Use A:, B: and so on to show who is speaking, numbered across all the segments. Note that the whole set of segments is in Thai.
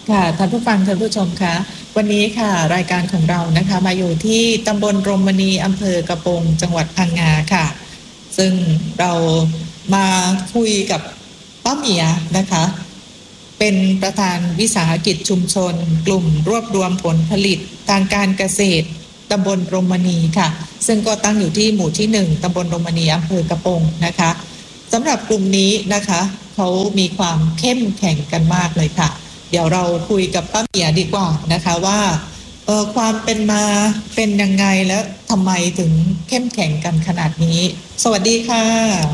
A: ค่ะท่านผู้ฟังท่านผู้ชมคะวันนี้ค่ะรายการของเรานะคะมาอยู่ที่ตำบลรมณีอำเภอกระโปงจังหวัดพังงาค่ะซึ่งเรามาคุยกับป้าเหมียนะคะเป็นประธานวิสาหกิจชุมชนกลุ่มรวบรวมผลผลิตทางการเกษตรตำบลรมณีค่ะซึ่งก็ตั้งอยู่ที่หมู่ที่1ตำบลรมณีอำเภอกระโปงนะคะสำหรับกลุ่มนี้นะคะเขามีความเข้มแข็งกันมากเลยค่ะเดี๋ยวเราคุยกับป้าเหมียดีกว่านะคะว่าความเป็นมาเป็นยังไงแล้วทำไมถึงเข้มแข็งกันขนาดนี้สวัสดีค่ะ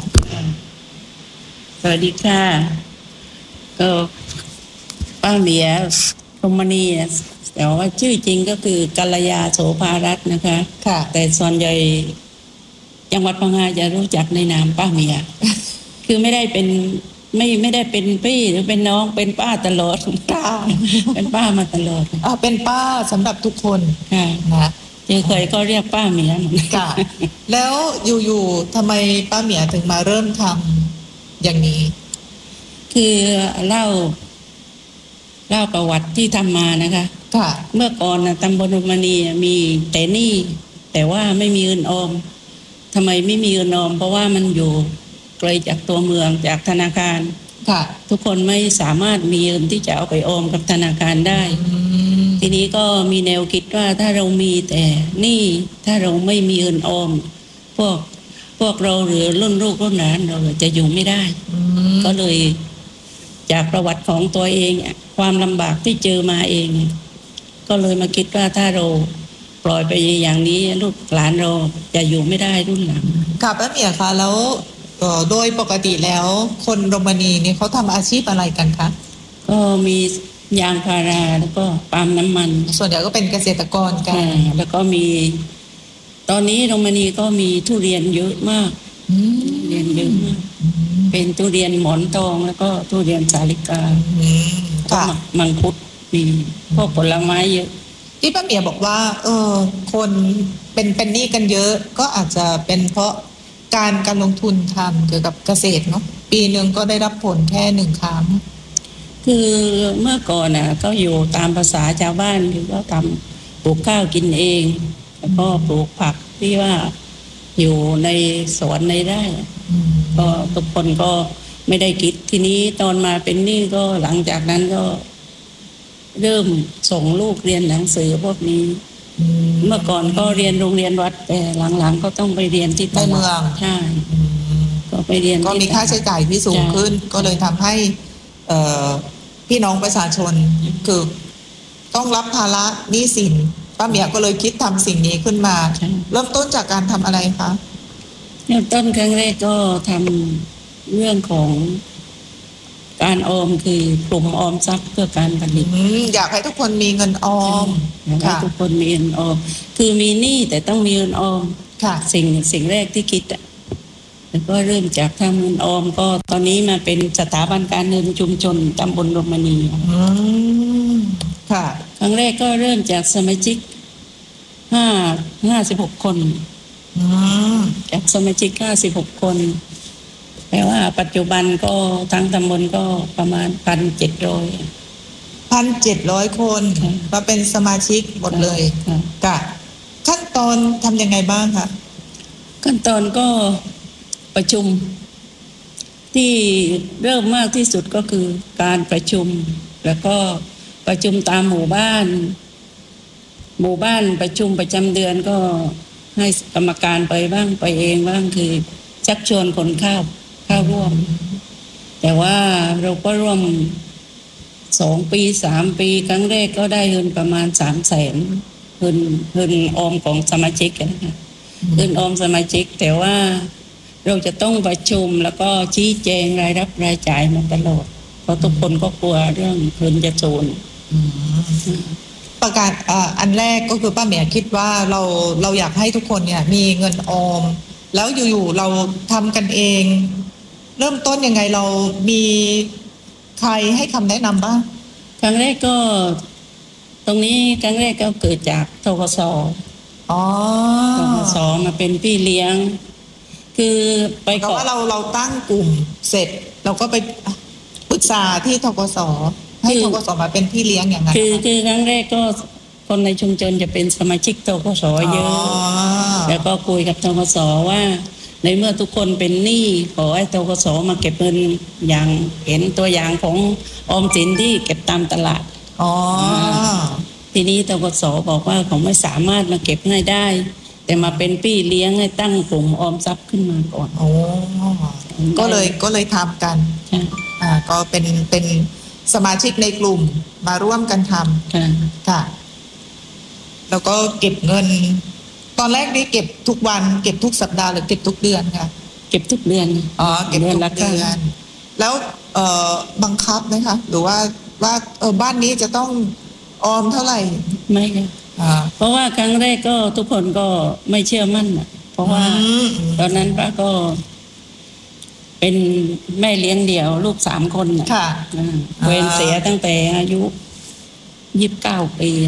B: สวัสดีค่ะก็ป้าเหมียพรหมณีแต่ว่าชื่อจริงก็คือกัลยาโสภารัตน์นะคะ
A: ค่ะ
B: แต่ส่วนใหญ่จังหวัดพังงาจะรู้จักในนามป้าเหมีย คือไม่ได้เป็นพี่หรือเป็นน้องเป็นป้าตลอดป้า เป็นป้ามาตลอด
A: เป็นป้าสำหรับทุกคน
B: ค่ะนะเคยก็เรียกป้าเหมียเหมือน
A: กันแล้วอยู่ๆทำไมป้าเหมียถึงมาเริ่มทำอย่างนี้
B: คือเล่าประวัติที่ทำมานะคะ
A: ค่ะ
B: เมื่อก่อนนะตำบลรมณีมีแต่หนี้แต่ว่าไม่มีเงินออมทำไมไม่มีเงินออมเพราะว่ามันอยู่ไกลจากตัวเมืองจากธนาคาร
A: ค่ะ
B: ทุกคนไม่สามารถมีเงินที่จะเอาไปออมกับธนาคารได้ทีนี้ก็มีแนวคิดว่าถ้าเรามีแต่หนี้ถ้าเราไม่มีเงินออมพวกเราหรือรุ่นลูกรุ่นหลานเราจะอยู่ไม่ได้ก็เลยจากประวัติของตัวเองความลำบากที่เจอมาเองก็เลยมาคิดว่าถ้าเราปล่อยไปอย่างนี้ลูกหลานเราจะอยู่ไม่ได้รุ่นหลัง
A: ค่ะป้าเหมียคะแล้วโดยปกติแล้วคนโรมานีเนี่ยเขาทำอาชีพอะไรกันคะ
B: ก็มียางพาราแล้วก็ปาล์มน้ำมัน
A: ส่วนใหญ่ก็เป็นเกษตรกรกัน
B: แล้วก็มีตอนนี้โรมานีก็มีทุเรียนเยอะมากเรียนเยอะมากเป็นทุเรียนหมอนทองแล้วก็ทุเรียนสาลิกาก็มังคุดมีพวกผลไม้เยอะ
A: ที่ป้าเหมียบอกว่าคนเป็นหนี้กันเยอะก็อาจจะเป็นเพราะการลงทุนทำเกี่ยวกับเกษตรเนาะปีนึงก็ได้รับผลแค่1 ครั้ง
B: คือเมื่อก่อนน่ะก็อยู่ตามภาษาชาวบ้านคือก็ทำปลูกข้าวกินเองแล้วก็ปลูกผักที่ว่าอยู่ในสวนในไร่ก็ทุกคนก็ไม่ได้คิดทีนี้ตอนมาเป็นหนี้ก็หลังจากนั้นก็เริ่มส่งลูกเรียนหนังสือพวกนี้เมื่อก่อนก็เรียนโรงเรียนวัดแต่หลังๆก็ต้องไปเรียนที่
A: เมือง
B: ใช่ก็ไปเรียน
A: ก็มีค่าใช้จ่ายที่สูงขึ้นก็เลยทำให้พี่น้องประชาชนคือต้องรับภาระหนี้สินป้าเหมียก็เลยคิดทำสิ่งนี้ขึ้นมาเริ่มต้นจากการทำอะไรคะ
B: เริ่มต้นครั้งแรกก็ทำเรื่องของการออมคือกลุ่มออมทรัพย์เพื่อการผลิต
A: อยากให้ทุกคนมีเงินออม
B: อยากให้ทุกคนมีเงินออมคือมีหนี้แต่ต้องมีเงินออมสิ่งแรกที่คิดแล้วก็เริ่มจากทำเงินออมก็ตอนนี้มาเป็นสถาบันการเงินชุมชนตำบลรมณี
A: ค่ะ
B: ครั้งแรกก็เริ่มจากสมาชิก56 คนจากสมาชิก56 คนแต่ว่าปัจจุบันก็ทั้งตำบลก็ประมาณ
A: 1,700 คนมาเป็นสมาชิกหมดเลยค่ะขั้นตอนทำยังไงบ้างคะ
B: ขั้นตอนก็ประชุมที่เริ่มมากที่สุดก็คือการประชุมแล้วก็ประชุมตามหมู่บ้านประชุมประจำเดือนก็ให้กรรมการไปบ้างไปเองบ้างคือชักชวนคนเข้าร่วมแต่ว่าเราก็ร่วม2 ปี3 ปีครั้งแรกก็ได้เงินประมาณ300,000เงินออมของสมาชิกนะคะเงินออมสมาชิกแต่ว่าเราจะต้องประชุมแล้วก็ชี้แจงรายรับรายจ่ายมาตลอดเพราะทุกคนก็กลัวเรื่องเงินจะสูญ
A: ประกาศอันแรกก็คือป้าเหมียคิดว่าเราอยากให้ทุกคนเนี่ยมีเงินออมแล้วอยู่ๆเราทำกันเองเริ่มต้นยังไงเรามีใครให้คำแนะนำบ้าง
B: ครั้งแรกก็ตรงนี้ครั้งแรกก็เกิดจากธกส.ธกส.มาเป็นพี่เลี้ยงคือไป
A: ก็ว่าเราตั้งกลุ่มเสร็จเราก็ไปปรึกษาที่ธกส. ให้ธกสมาเป็นพี่เลี้ยงอย่างนั้น
B: คือครั้งแรกก็คนในชุมชนจะเป็นสมาชิกธกสเยอะแล้วก็คุยกับธกสว่าในเมื่อทุกคนเป็นหนี้ขอให้ธกสมาเก็บเงินอย่างเห็นตัวอย่างของออมสินที่เก็บตามตลาดทีนี้ธกสบอกว่าเขาไม่สามารถมาเก็บให้ได้แต่มาเป็นพี่เลี้ยงให้ตั้งกลุ่มออมทรัพย์ขึ้นมาก่อน
A: ก็เลยทำกันก็เป็นสมาชิกในกลุ่มมาร่วมกันทำค่ะแล้วก็เก็บเงินตอนแรกนี่เก็บทุกวันเก็บทุกสัปดาห์หรือเก็บทุกเดือนค่ะ
B: เก็บทุกเดือน
A: เก็บทุกเดือนแล้วบังคับไหมคะหรือว่าบ้านนี้จะต้องออมเท่าไหร่
B: ไม่ค่ะเพราะว่าครั้งแรกก็ทุกคนก็ไม่เชื่อมั่นเพราะว่าตอนนั้นป้าก็เป็นแม่เลี้ยงเดี่ยวลูก3 คน
A: ค่ะ
B: เวรเสียตั้งแต่อายุ29 ปี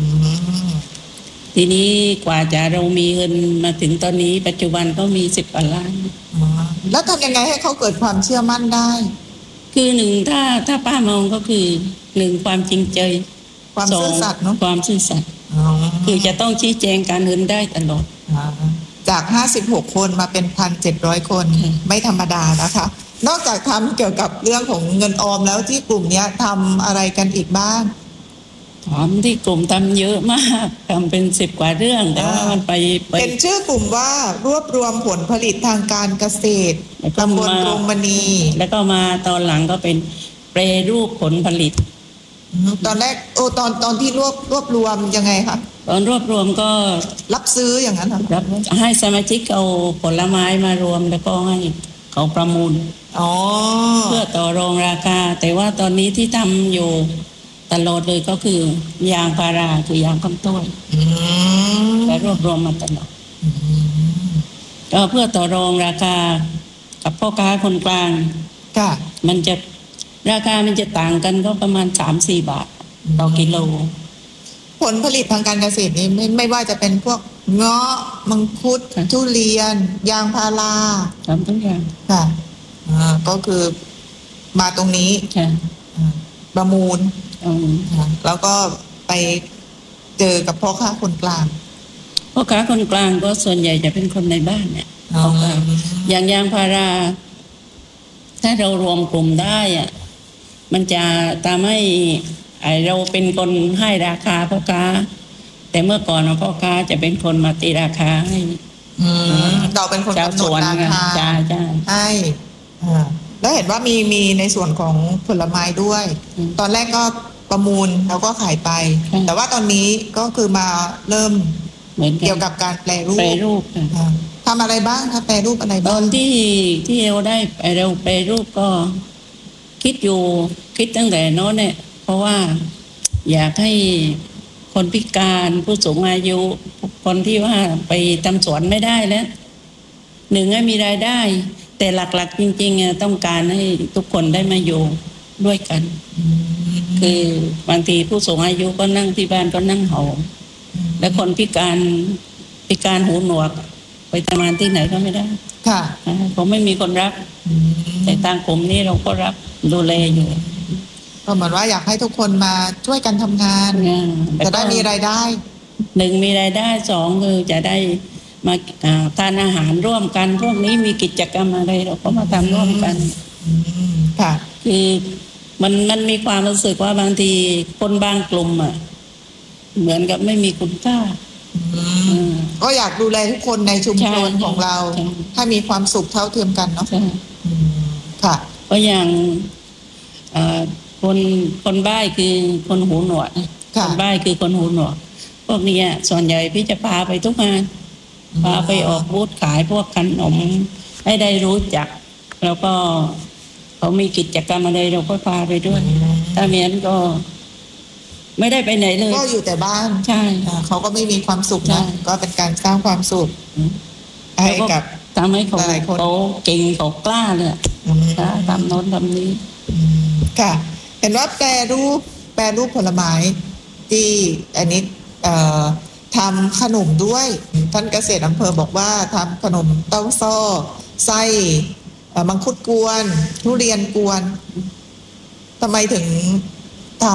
B: ทีนี้กว่าจะเรามีเงินมาถึงตอนนี้ปัจจุบันก็มี10 กว่าล้าน
A: แล้วทำยังไงให้เขาเกิดความเชื่อมั่นได้
B: คือ1ถ้าป้ามองก็คือ1ความจริงใจ
A: ความซื่อสัตย์เนาะ
B: ความซื่อสัตย์คือจะต้องชี้แจงการเงินได้ตลอด
A: จาก56 คนมาเป็น 1,700 คนไม่ธรรมดานะคะนอกจากทำเกี่ยวกับเรื่องของเงินออมแล้วที่กลุ่มนี้ทำอะไรกันอีกบ้าง
B: ที่กลุ่มทำเยอะมากทำเป็น10 กว่าเรื่องแต่ว่ามันไป
A: เป็นชื่อกลุ่มว่ารวบรวมผลผลิตทางการเกษตรตำบลโรงมณี
B: แล้วก็มาตอนหลังก็เป็นแปรรูปผลผลิต
A: ตอนแรกตอนที่รวบรวมยังไงคะ
B: ตอนรวบรวมก็
A: รับซื้ออย่างนั้น
B: ครับให้สมาชิกเอาผลไม้มารวมแล้วก็ให้เขาประมูลเพื่อต่อรองราคาแต่ว่าตอนนี้ที่ทำอยู่ตลอดเลยก็คือยางพาราคือยางคำต้อยและรวบรวมมาตลอดก็เพื่อต่อรองราคากับพ่อค้าคนกลางมันจะราคามันจะต่างกันก็ประมาณ 3-4 บาทต่อกิโล
A: ผลผลิตทางการเกษตรนี้ไม่ว่าจะเป็นพวกเงาะมังคุดทุเรียนยางพารา
B: ทำทุกอย่าง
A: ค่ะก็คือมาตรงนี้ประมูลแล้วก็ไปเจอกับพ่อค้าคนกลาง
B: พ่อค้าคนกลางก็ส่วนใหญ่จะเป็นคนในบ้านเนี่ยอย่างยางพาราถ้าเรารวมกลุ่มได้มันจะทำให้เราเป็นคนให้ราคาพ่อค้าแต่เมื่อก่อนพ่อค้าจะเป็นคนมาตีราคาให้
A: เราเป็นคนกำหนดราคาให้แล้วเห็นว่ามีในส่วนของผลไม้ด้วยตอนแรกก็ประมูลแล้วก็ขายไปแต่ว่าตอนนี้ก็คือมาเริ่มเกี่ยวกับการแปรรูปทำอะไรบ้างคะแปรรูปอะไรบ้าง
B: ตอนที่เราได้เราแปรรูปก็คิดตั้งแต่โน้นเนี่ยเพราะว่าอยากให้คนพิการผู้สูงอายุคนที่ว่าไปทำสวนไม่ได้แล้วให้มีรายได้แต่หลักๆจริงๆต้องการให้ทุกคนได้มาอยู่ด้วยกันคือบางทีผู้สูงอายุก็นั่งที่บ้านก็นั่งหอมและคนพิการหูหนวกไปทำงานที่ไหนก็ไม่ได้
A: ค่ะ
B: ผมไม่มีคนรับแต่ทางกลุ่มนี้เราก็รับดูแลอยู่
A: ก็เหมือนว่าอยากให้ทุกคนมาช่วยกันทำงานจะได้มีรายได้
B: 1มีรายได้2คือจะได้มาทานอาหารร่วมกันพวกนี้มีกิจกรรมอะไรเราก็มาทำร่วมกัน
A: ค่ะ
B: คือมันมีความรู้สึกว่าบางทีคนบางกลุ่มเหมือนกับไม่มีคุณค่า
A: ก็อยากดูแลทุกคนในชุมชนของเราให้มีความสุขเท่าเทียมกันเนาะค่ะ
B: ก็อย่างคนบ้าคือคนหูหนวกคนบ้าคือคนหูหนวกพวกนี้ส่วนใหญ่พี่จะพาไปทุกงานพาไปออกบูธขายพวกขนมให้ได้รู้จักแล้วก็เขามีกิจกรรมอะไรเราก็พาไปด้วยถ้าไม่งั้นก็ไม่ได้ไปไหนเลย
A: ก็อยู่แต่บ้าน
B: ใช่
A: เขาก็ไม่มีความสุขนะก็เป็นการสร้างความสุขให้กับ
B: ทำให้เขาเก่งเขากล้าเลยทำโน้นทำนี้
A: ค่ะเห็นว่าแปรรูปผลไม้ที่อันนี้ทำขนมด้วยท่านเกษตรอำเภอบอกว่าทำขนมเต้าซ้อไส้มังคุดกวนทุเรียนกวนทำไมถึงท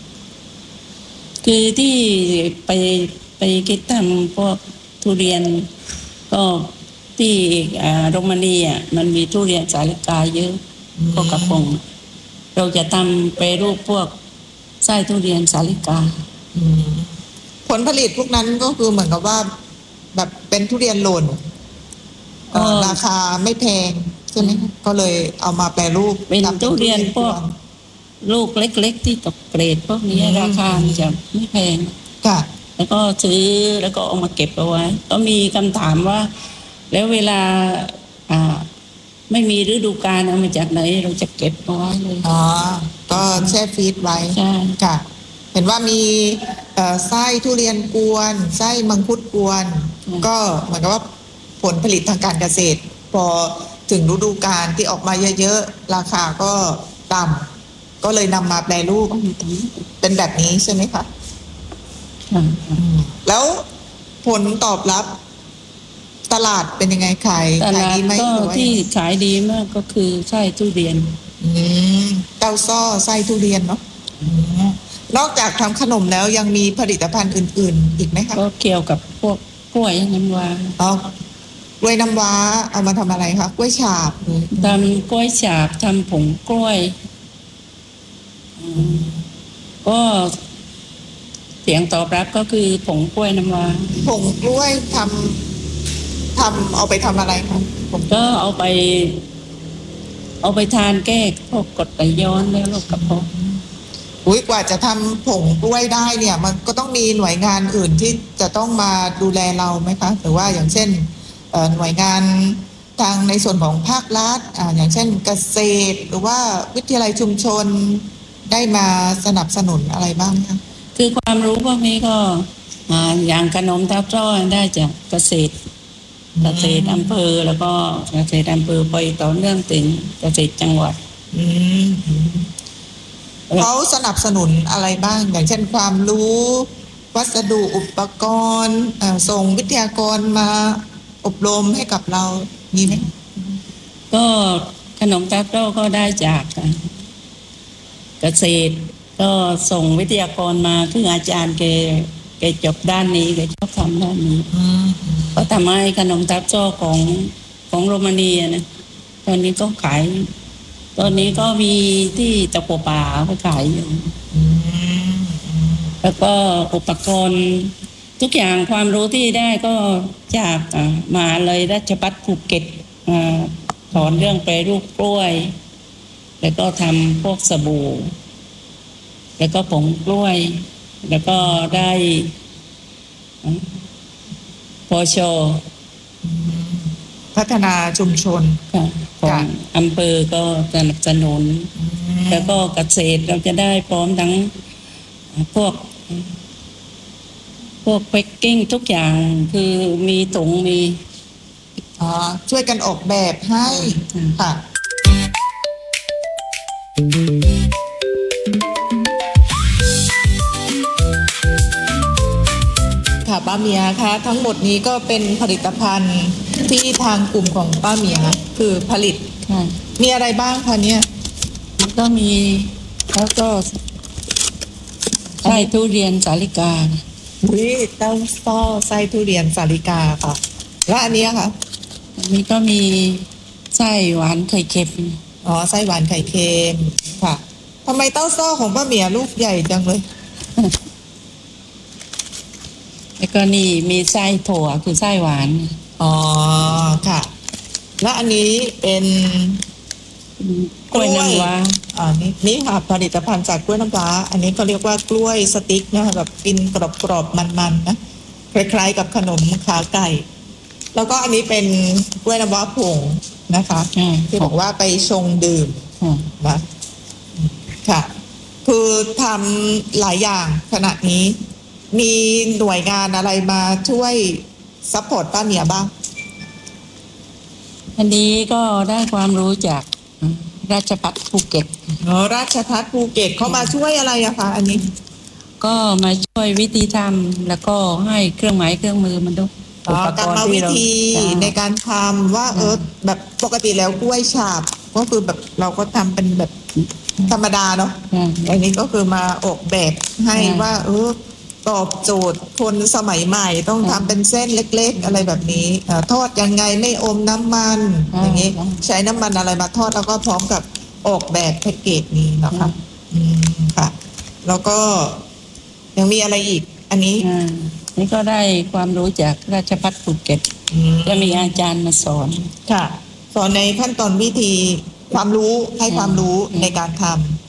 B: คือที่ไปไปคิดทำพวกทุเรียนก็ที่โรมาเนียมันมีทุเรียนสาลิกาเยอะก็กระพงเราจะทำไปรูปพวกไส้ทุเรียนสาลิกา
A: ผลผลิตพวกนั้นก็คือเหมือนกับว่าแบบเป็นทุเรียนหล่นราคาไม่แพงใช่ไหมก็เลยเอามาแปรรูป
B: เป็นทุเรียนพวกลูกเล็กๆที่ตกเกรดพวกนี้ราคาจะไม่แพง
A: ค่ะ
B: แล้วก็ซื้อแล้วก็เอามาเก็บเอาไว้ก็มีคำถามว่าแล้วเวลาไม่มีฤดูกาลเอามาจากไหนเราจะเก็บเอาไว้เลย
A: ก็แช่ฟรีซไว้
B: ใช่
A: ค่ะเห็นว่ามีไส้ทุเรียนกวนไส้มังคุดกวนก็เหมือนกับว่าผลผลิตทางการเกษตรพอถึงฤดูกาลที่ออกมาเยอะๆราคาก็ต่ำก็เลยนำมาแปรรูปเป็นแบบนี้ใช่ไหมคะแล้วผลตอบรับตลาดเป็นยังไงขายดีไหม
B: ก็ที่ขายดีมากก็คือไส้ทุเรียน
A: เต้าซ้อไส้ทุเรียนเนาะนอกจากทำขนมแล้วยังมีผลิตภัณฑ์อื่นๆอีกไหมคะ
B: ก็เกี่ยวกับพวกกล้วยน้ำว้
A: ากล้วยน้ำว้าเอามาทำอะไรคะกล้วยฉาบ
B: ทำกล้วยฉาบทำผงกล้วยก็เสียงตอบรับก็คือผงกล้วยน้ำว้า
A: ผงกล้วยทำเอาไปทำอะไรคะ
B: ผมก็เอาไปทานแก้พวกกรดไหลย้อนแล้วโรคกระเพาะ
A: กว่าจะทำผงกล้วยได้เนี่ยมันก็ต้องมีหน่วยงานอื่นที่จะต้องมาดูแลเราไหมคะหรือว่าอย่างเช่นหน่วยงานทางในส่วนของภาครัฐอย่างเช่นเกษตรหรือว่าวิทยาลัยชุมชนได้มาสนับสนุนอะไรบ้างคะ
B: คือความรู้พวกนี้ก็อย่างขนมทับซ้อได้จากเกษตรอำเภอแล้วก็เกษตรอำเภอไปต่อเนื่องถึงเกษตรจังหวัด
A: เขาสนับสนุนอะไรบ้างอย่างเช่นความรู้วัสดุอุปกรณ์ส่งวิทยากรมาอบรมให้กับเรามีไหม
B: ก็ขนมทับซ้อก็ได้จากเกษตรก็ส่งวิทยากรมาคืออาจารย์แกจบด้านนี้แกชอบทำด้านนี้ก็ทำให้ขนมทับซ้อของโรมาเนียนะตอนนี้ก็ขายตอนนี้ก็มีที่ตะกัวป่าไปขายอยู่แล้วก็อุปกรณ์ทุกอย่างความรู้ที่ได้ก็จากมหาวิทยาลัยราชภัฏภูเก็ตสอนเรื่องแปรรูปกล้วยแล้วก็ทำพวกสบู่แล้วก็ผงกล้วยแล้วก็ได้ปช.
A: พัฒนาชุมชน
B: ของอำเภอก็สนับสนุนแล้วก็เกษตรเราจะได้พร้อมทั้งพวกแพ็คกิ้งทุกอย่างคือมีถุงมี
A: ช่วยกันออกแบบให้ค่ะป้าเมียคะทั้งหมดนี้ก็เป็นผลิตภัณฑ์ที่ทางกลุ่มของป้าเมียคือผลิตมีอะไรบ้างคะเนี่ย
B: มันก็มีแล้วก็ไส้ทุเรียนสาลิกา
A: เต้าซ้อไส้ทุเรียนสาลิกาค่ะแล้วอันนี้ค่ะ
B: อันนี้ก็มีไส้หวานไข่เค็ม
A: ไส้หวานไข่เค็มค่ะทำไมเต้าซ้อของป้าเมียลูกใหญ่จังเลย
B: แล้วก็นี่มีไส้ถั่วคือไส้หวาน
A: ค่ะแล้วอันนี้เป็น
B: กล้วยน้ำว้า
A: นี่ค่ะผลิตภัณฑ์จากกล้วยน้ำว้าอันนี้เขาเรียกว่ากล้วยสติ๊กนะคะแบบกินกรอบๆมันๆนะคล้ายๆกับขนมขาไก่แล้วก็อันนี้เป็นกล้วยน้ำว้าผงนะคะที่บอกว่าไปชงดื่มนะค่ะคือทำหลายอย่างขณะนี้มีหน่วยงานอะไรมาช่วยซัพพอร์ตป้าเมียบ้าง
B: อันนี้ก็ได้ความรู้จากราชภัฏภูเก็ต
A: ราชภัฏภูเก็ตเขามาช่วยอะไรอะคะอันนี้
B: ก็มาช่วยวิธีทำแล้วก็ให้เครื่องหมายเครื่องมือมันด้วย
A: อุปกรณ์วิธีในการทำว่าแบบปกติแล้วกล้วยฉาบก็คือแบบเราก็ทำเป็นแบบธรรมดาเนาะอันนี้ก็คือมาออกแบบให้ว่าตอบโจทย์คนสมัยใหม่ต้องทำเป็นเส้นเล็กๆอะไรแบบนี้ทอดยังไงไม่อมน้ำมันอย่างนี้ใช้น้ำมันอะไรมาทอดแล้วก็พร้อมกับออกแบบแพ็กเกจนี้นะคะค่ะแล้วก็ยังมีอะไรอีกอันนี้
B: นี่ก็ได้ความรู้จากราชภัฏภูเก็ตจะมีอาจารย์มาสอน
A: ค่ะสอนในขั้นตอนวิธีความรู้ให้ความรู้ในการท